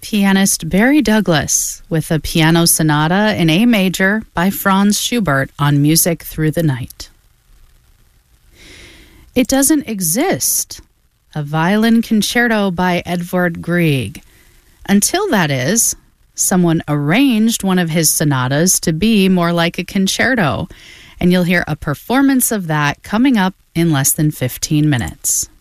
pianist Barry Douglas with a piano sonata in A major by Franz Schubert on Music Through the Night. It Doesn't Exist, a violin concerto by Edvard Grieg. Until, that is, someone arranged one of his sonatas to be more like a concerto, and you'll hear a performance of that coming up in less than 15 minutes.